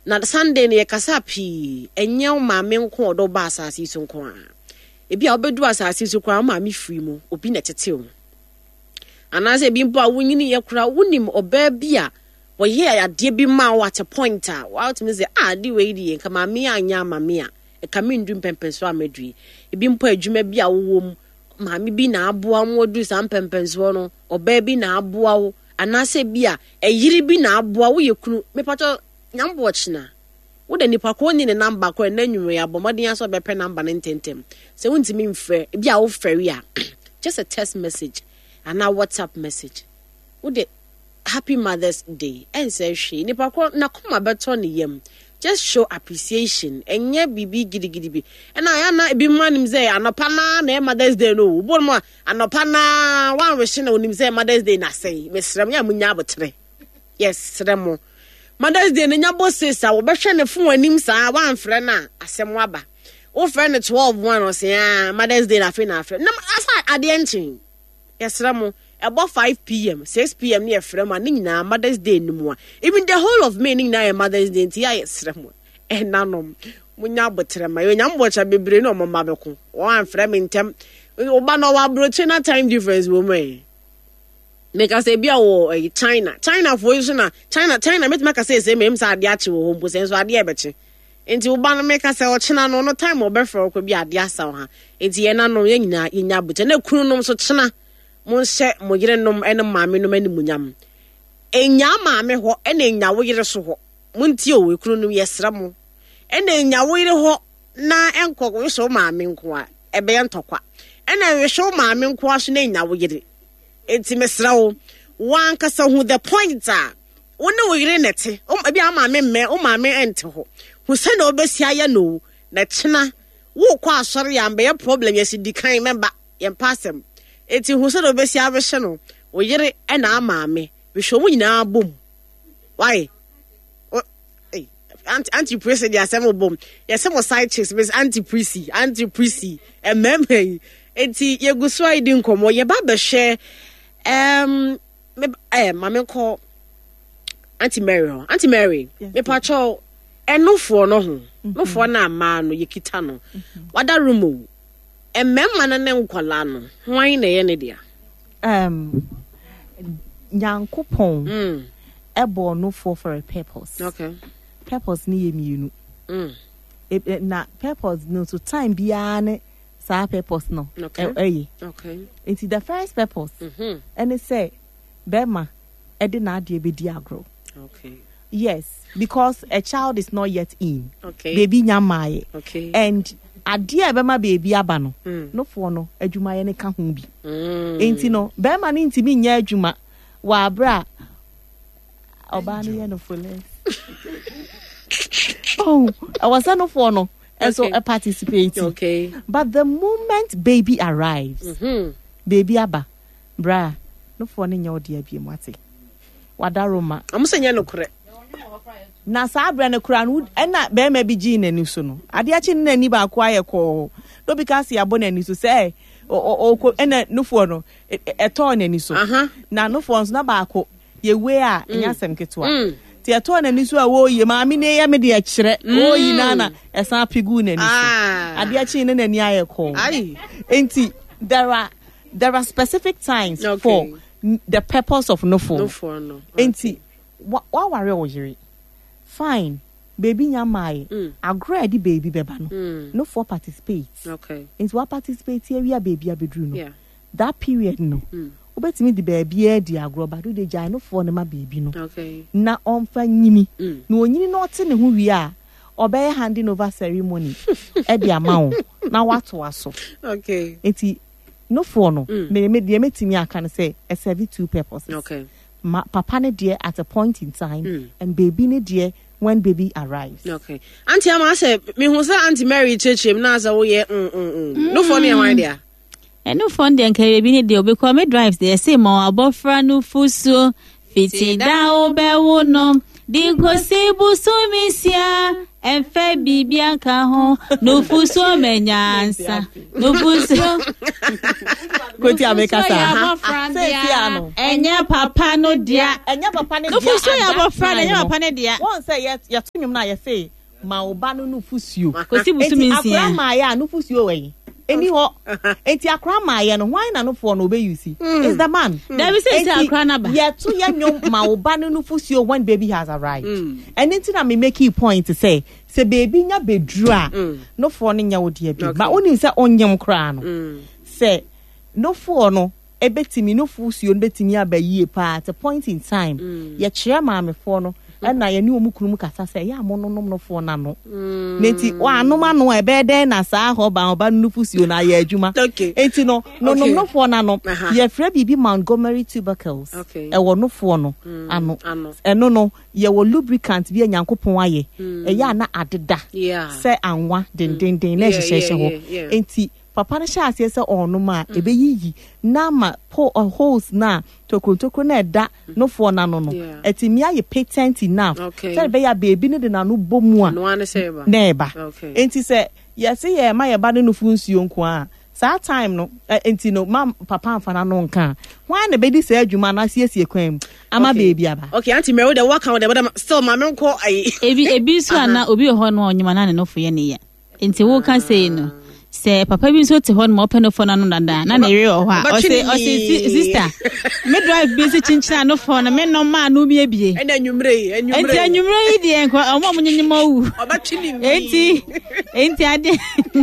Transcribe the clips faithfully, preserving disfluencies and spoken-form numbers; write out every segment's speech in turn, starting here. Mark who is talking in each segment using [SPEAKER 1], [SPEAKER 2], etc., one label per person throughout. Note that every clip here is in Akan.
[SPEAKER 1] na Sunday ne kasa pi enye o maame nko odo ba asase so nko a ebi a obedu asase so kwa maame free mu obi na tete o anase bi mpo a wunyini ye kura wunim oba bi a wo ye ade bi ma wo at a point a what me say ah di we di nka maame anya maame a e ka me ndu mpempenso amedui ebi mpo adwuma bi a wo mu maame bi na aboa mo du sam pempenso no oba bi na aboa wo anase bi a eyiri bi na aboa wo ye kunu me pato nyambo ochina wo de nipa ko ni ne number ko na nwume ya bomodin aso be pe number ne tentem se wontimi mfre bi a wo free a just a text message and a WhatsApp message wo de happy Mother's Day and say she nipa ko na koma beto ne yam just show appreciation enye bibi gidigidi bi and I na bi manim say anopa na na Mother's Day no bo mo anopa na wan we she na onim say Mother's Day na say mesrem ya munya abotre yes sremo Mother's Day nya bosses a wo behwe ne fon anim saa wan frɛ na asɛm aba wo frɛ ne twelve one o say ah Mother's Day na fe na frɛ na asa ade enchin yesremo about five p.m. six p.m. near frema nina Mother's Day no even the whole of me nina Mother's Day ntia yesremo eh nanom munya botrema yo nyam bocha bebre no mama beko wan frema ntem oba no wa broche na time difference wo me make us say bia wo China China for you na China China make make say say me am sa ade ache wo hompo senso ade e beche enti oba no make say o china no no time obefro ko bi ade asaw ha enti ye nanom ye nyina yenya boche na kunu nom so china mon se mo yire nom ene maame nom ani munyam enya maame ho ene enya wo yire so ho muntie o ekunu nom yesra mo ene enya wo yire ho na enko wo so maame nko a ebe ye ntokwa ene we so maame nko a so na enya wo yire enti mesra wo wan kasa hu the point a wona wo yire nete o bi amaame mme o maame ente ho hu se na obesia ya no na china wo kwa asori ya mbe problem yesi dikan member yem passem eti hu se do besi abehye no wo yire e na amaame we hwo mu nyina bom why eh anti anti presi dia sem bom yesem side chicks bes anti presi anti presi ememe eti yeguso idi nkomo ye ba behye em eh mame ko Auntie Mary Auntie Mary me pacho enofo no ho nofo na ama no yekita no wada room ememma na ne nkwala no hwan na ye ne dia
[SPEAKER 2] um Nyankopon mm ebo no for for a purpose.
[SPEAKER 1] Okay.
[SPEAKER 2] Purpose ni ye mienu.
[SPEAKER 1] Mm.
[SPEAKER 2] E, na purpose no to time bia ne sa purpose no.
[SPEAKER 1] Okay.
[SPEAKER 2] Eh,
[SPEAKER 1] okay.
[SPEAKER 2] It's the first purpose.
[SPEAKER 1] Mhm.
[SPEAKER 2] And it say bema e de na ade be di agro.
[SPEAKER 1] Okay.
[SPEAKER 2] Yes, because a child is not yet in.
[SPEAKER 1] Okay.
[SPEAKER 2] Baby nyamaye.
[SPEAKER 1] Okay.
[SPEAKER 2] And adia bema baby aba no.
[SPEAKER 1] Mm.
[SPEAKER 2] No for no adwuma ye ne ka ho bi.
[SPEAKER 1] Mm.
[SPEAKER 2] Enti no bema ni ntimi nya adwuma wa abra oba no ye no for less. Oh, I was no for no. And so I participate.
[SPEAKER 1] Okay.
[SPEAKER 2] But the moment baby arrives,
[SPEAKER 1] Mhm.
[SPEAKER 2] baby aba bra no for no nya odi abie mwate. Wada Roma.
[SPEAKER 1] I'm saying no correct.
[SPEAKER 2] Na sa abra na kura no na be ma bi gi nani so no. Ade achi na ni ba kwa ye ko. No because ya bona ni so say o o na no for no e to na ni so. Na no for so na ba ko ye we a nya sem ketwa. Ti e to na ni so a wo ye ma mi ne ya me de a kire. O yi na na e san pigu na ni so. Ade achi na nani aye ko.
[SPEAKER 1] Ai.
[SPEAKER 2] Enti there are there are specific times
[SPEAKER 1] okay.
[SPEAKER 2] for the purpose of no for.
[SPEAKER 1] No for no.
[SPEAKER 2] Enti wa wa ware o yiri. Fine. Baby nyamai.
[SPEAKER 1] Mm.
[SPEAKER 2] Agree di baby beba no.
[SPEAKER 1] Mm.
[SPEAKER 2] No for participate.
[SPEAKER 1] Okay.
[SPEAKER 2] Enti wa participate here we baby abedru no.
[SPEAKER 1] Yeah.
[SPEAKER 2] That period no.
[SPEAKER 1] Mm.
[SPEAKER 2] Obetimi di baby e di agro ba do de jai no for ne ma baby no.
[SPEAKER 1] Okay.
[SPEAKER 2] Na onfa nyimi.
[SPEAKER 1] Mm.
[SPEAKER 2] Na onyini no te ne ho wi a obey handing over ceremony e di amawo na wato aso.
[SPEAKER 1] Okay.
[SPEAKER 2] Enti no for no.
[SPEAKER 1] Mm.
[SPEAKER 2] Me me de metimi aka no say e serve two purposes.
[SPEAKER 1] Okay.
[SPEAKER 2] Ma, papa ne dear at a point in time
[SPEAKER 1] mm.
[SPEAKER 2] and baby ne dear when baby arrives.
[SPEAKER 1] Okay. Auntie Ama say me hu say Auntie Mary chechim na za wo ye mm mm mm. No phone e wan dia.
[SPEAKER 3] E no phone de nka baby ne dear because me drives there say mo abofra no fuso fiti da obewo no di gosi busu misia Enfe bibianka ho no fuso menyansa no fuso
[SPEAKER 2] Koti ameka sa
[SPEAKER 3] ha enya papa no dia
[SPEAKER 2] enya papa no dia
[SPEAKER 3] no fuso ya bofra enya papa no dia
[SPEAKER 2] won say yet ya tunum na ye say ma oba no no fusuo
[SPEAKER 3] kosi busumi nsia
[SPEAKER 2] akra ma ya no fusuo we eni ho enti akra ma ya no why na no for no be you see is the man
[SPEAKER 3] there we say akra na ba
[SPEAKER 2] ye to ye nyom ma oba no no fusuo when baby has arrived and enti na me make you point to say say baby nya bedru a no for no nya wodi bi ma oni say onyem kra no say no for no ebetimi no fusuo no betimi abayi pa at a point in time ye kire ma me for no and na ye ni omu kunu kasa say ya mo no no no for na no neti wa anoma no e be den na sa ho ba oba no fusuo na ye adwuma enti no no no no for na no ye frɛ bibi Montgomery tubercles e wo no for no ano e no no ye wo lubricant bi anyankopon aye e ya na adeda say anwa den den den na hyehyehye ho enti papa na sha ase se onuma ebe yiyi na ma po holes na tokotoko na da no for na no no etimi aye patent enough say be ya baby ne de na no bomu a
[SPEAKER 1] no ane say ba
[SPEAKER 2] na eba enti se yes ye ma ye ba ne no funsuo nko a sa time no enti no ma papa amfana no nka why na be di say adwuma na siesie kwan ama baby aba
[SPEAKER 1] okay auntie Mary the work out the still ma me nko ai
[SPEAKER 3] ebi ebi so ana obi ho no onyuma na ne no fo ye ne ya enti wo kan say no say papa bi so te hon mo peno phone no dada na na re o ha o say o say sister me drive bi se chinchina no phone me no ma no bi ebie
[SPEAKER 1] ena nwumre enwumre
[SPEAKER 3] enti enwumre yi de enko o mo nynyima wu
[SPEAKER 1] o ba chini mi
[SPEAKER 3] enti enti ade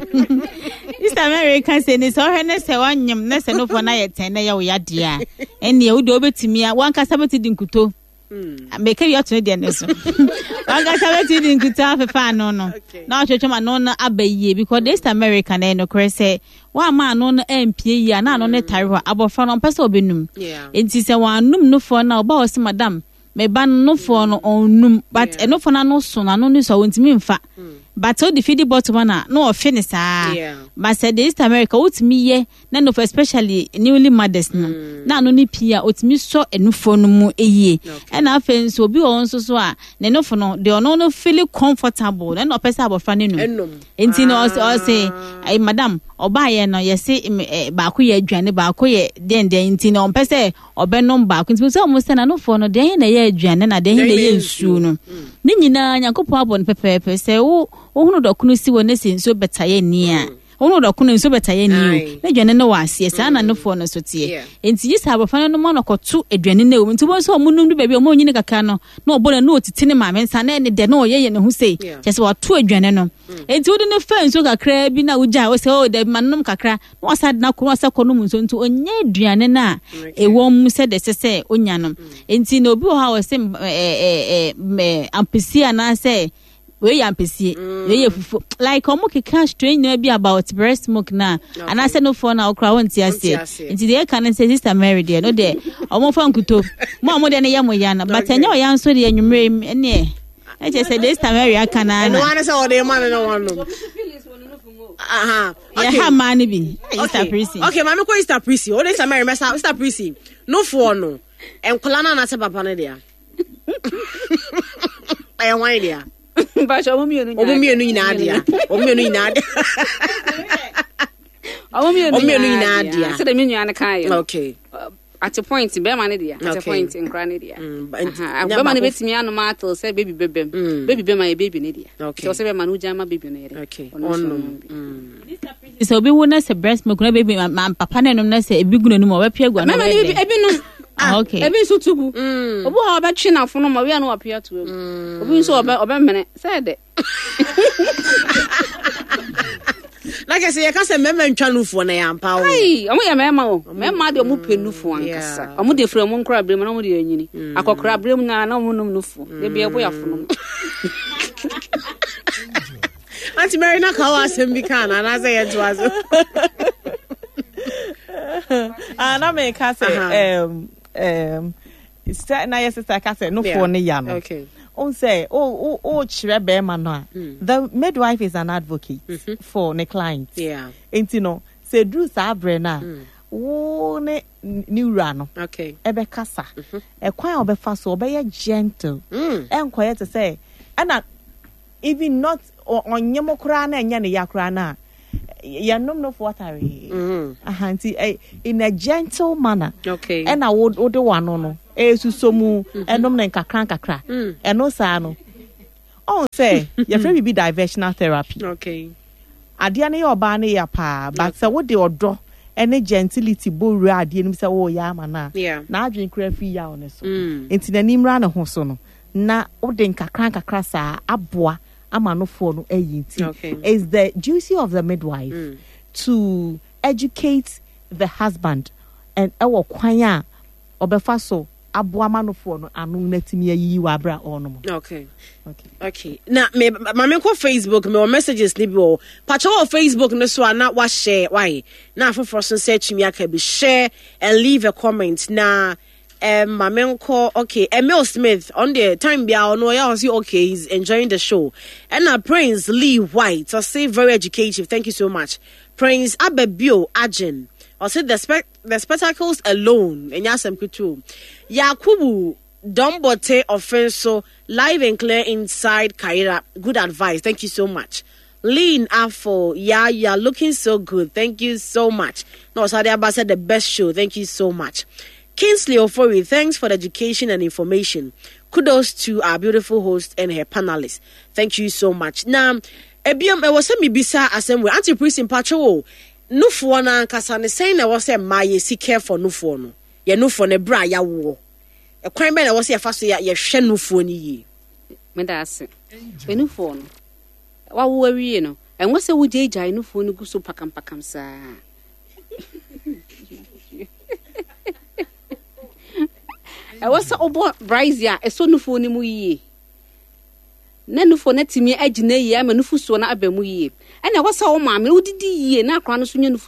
[SPEAKER 3] sister America say ni so he ne se wanyem ne se no phone na ye ten na ye wo ya de a eni e wo de obetimi a wan kasa beti di nkuto Mm. Make you to the neso. I got seventy in Kuta fa no no. Now churchma no na abaye because this American eh no kre say one man no M P ya na no ne tare abofra no pese obenum. Yeah. Enti se wan num no for na oba o se madam me ban no for no onum but eno for na no so na no ni so wontimi mfa. But all the feed bottom na no offense ah. But said this America utimi ye na no for especially newly mothers no. Na no ni pia utimi so enufo no mu eye. And afen so obi won so so a na no for no they no no feel comfortable. Na no person abofra ne no. Enti no o say ai madam oba ye no ye say ba ko ye adwane ba ko ye den den enti no pese obenom ba ko enti so o mo say na no for no den na ye adwane na den na ye nsu no. Ni nyina Nyankopon abon pepepe say wo ohunu dokunu si wo ne senso betaye ni a ohunu dokunu nso betaye ni o na dwane no wase sa na no fo no so tie enti yisa abofan no mo no kotu adwane na o enti wo so mo num du baabi o mo nyine kaka no na obole na otiti ne maame nsa na ne de na oyeye ne hu sei kyese wo to adwane no enti wo de ne fa nso kakra bi na ugya wo se o de manum kakra na wasa na ko wasa ko no nso nti onye adwane na e wo mu se de sese onya no enti na obi wo ha wo se eh eh ampesi ana se we yampesi we yefufu like omo keka strange no be about breast milk na and I say no for na okra won ti ase nti dey can say sister Mary there no there omo fa nkuto mo omo de ne yamo ya na but enya o ya nso de enwumre ne e je say sister Mary aka na
[SPEAKER 1] no one say o de man no one no aha
[SPEAKER 3] ya ha man bi sister Prissy
[SPEAKER 1] okay mama ko sister Prissy o de sister Mary mesa sister Prissy no for no enkola na na se papa ne dia ai wan dia
[SPEAKER 4] but omumienu
[SPEAKER 1] omumienu nyina dia omumienu nyina dia
[SPEAKER 4] omumienu
[SPEAKER 1] nyina dia
[SPEAKER 4] so the menu an kai
[SPEAKER 1] okay
[SPEAKER 4] at a point be man dia at a point in cry dia be man betimi anu matel say baby bebem baby be my baby ne dia so say be man ujama baby ne dia
[SPEAKER 1] okay on
[SPEAKER 3] so be wona say breast milk na baby man papa na nom na say ebi gunu no mo be pia gwa na
[SPEAKER 4] baby ebi no
[SPEAKER 3] ah okay
[SPEAKER 4] ebi so tugu obu ha ba twi na fono ma we na wapia to obi so obe obe mene say de
[SPEAKER 1] like I say you can say mema ntwa nufo na ya mpa wo
[SPEAKER 4] ai omo ya mema wo mema de omo pe nufo ankasa omo de fra mo nkra brem na omo de anyini akokra brem na na omo num nufo de bia bo ya fono
[SPEAKER 1] Auntie Mary na kawa asem bi kan na say ye to azo
[SPEAKER 2] ah na me ka say um um na yes sister ka say no for ne ya no
[SPEAKER 1] okay
[SPEAKER 2] on say oh oh oh chire be ma no the midwife is an advocate mm-hmm. for the client
[SPEAKER 1] yeah
[SPEAKER 2] enti no say drew sa abre na wo ne niura no
[SPEAKER 1] okay
[SPEAKER 2] ebe kasa e kwan obefa so obe ye gentle enkoye to say ana even not on Yamokra and Yakrana. Yanom no water. Ahanti in a gentle manner.
[SPEAKER 1] Okay.
[SPEAKER 2] And I would order one no. E susomu enom na nkakra nkakra. Eno sa no. On say, your friend be diversional therapy.
[SPEAKER 1] Okay.
[SPEAKER 2] Adia na oba na ya pa, but say what the odo any gentility bo ra ade nim say wo ya ma na. Na adwen kra fi ya on so. Enti na nimra na ho so no. Na wo de nkakra nkakra sa aboa ama no fo no ayinti.
[SPEAKER 1] Okay.
[SPEAKER 2] Is the duty of the midwife mm. to educate the husband and ewo kwan a obefa so aboa ma no fo no anu natimi ayi wa bra ono mo.
[SPEAKER 1] Okay. Okay. Okay. Na me mama ko Facebook me o messages ni bi o. Pacho o Facebook no so na wa share why. Na for so search me aka bi share and leave a comment na um mama ko okay Emil Smith on the time bia no ya say okay he's enjoying the show. And na Prince Lee White so say very educative. Thank you so much. Prince Abebio Ajen or say the spec the spectacles alone and yasem kutu. Yakubu Dombote offenso live and clear inside Kaira. Good advice. Thank you so much. Lean Afo, yeah, you're looking so good. Thank you so much. No, Saudi Abba said the best show. Thank you so much. Kingsley Ofori, thanks for the education and information. Kudos to our beautiful host and her panelists. Thank you so much. Now, Ebiam, I was saying, Bisa Assembly, Anti Priest in Pacho, Nufuana, Kasane saying, I was saying, my see care for Nufuano. Ya Nufone Bra, ya wo. A crime man, I was here fast, ya Shenufoni.
[SPEAKER 4] Medase, Benufon. What were we, you know? And what's a wood age I know for Nuguso Pakam Pakam, sir? I was so about Brizia, a son for Nimuye. None for net to me, I deny, I'm a nufu so not a bemuye. And I was so mammy, who did ye, not crown soon